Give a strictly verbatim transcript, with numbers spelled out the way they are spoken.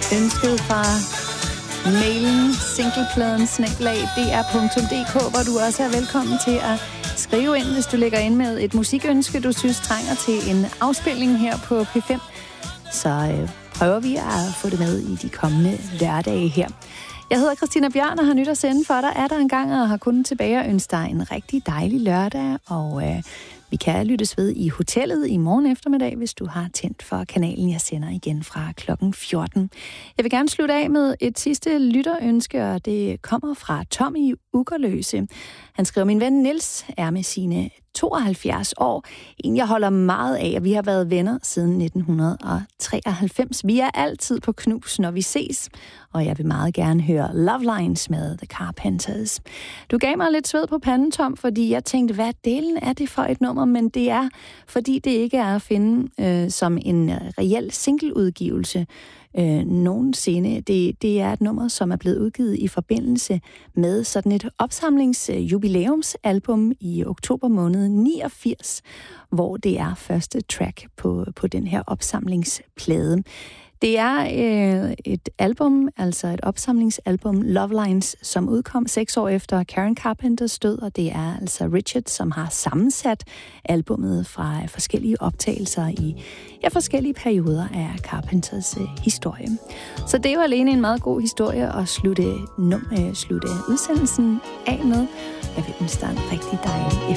ønsket fra mailen singlepladen snabel-a d r punktum d k, hvor du også er velkommen til at skrive ind, hvis du lægger ind med et musikønske, du synes trænger til en afspilning her på P fem. Så øh, prøver vi at få det med i de kommende lørdage her. Jeg hedder Christina Bjørn og har nyt at sende for dig. Er der en gang og har kun tilbage at ønske dig en rigtig dejlig lørdag, og øh, vi kan lyttes ved i hotellet i morgen eftermiddag, hvis du har tændt for kanalen. Jeg sender igen fra klokken fjorten. Jeg vil gerne slutte af med et sidste lytterønske, og det kommer fra Tommy Ugerløse. Han skriver, min ven Niels er med sine tooghalvfjerds år. En, jeg holder meget af, og vi har været venner siden nitten treoghalvfems. Vi er altid på knus, når vi ses, og jeg vil meget gerne høre Love Lines med The Carpenters. Du gav mig lidt sved på panden, Tom, fordi jeg tænkte, hvad delen er det for et nummer? Men det er, fordi det ikke er at finde øh, som en reel singleudgivelse øh, nogensinde. Det, det er et nummer, som er blevet udgivet i forbindelse med sådan et opsamlingsjubilæumsalbum i oktober måned niogfirs, hvor det er første track på, på den her opsamlingsplade. Det er øh, et album, altså et opsamlingsalbum, Love Lines, som udkom seks år efter Karen Carpenters død, og det er altså Richard, som har sammensat albummet fra forskellige optagelser i ja, forskellige perioder af Carpenters øh, historie. Så det er jo alene en meget god historie at slutte, num- øh, slutte udsendelsen af med. Jeg vil ønske dig en rigtig dejlig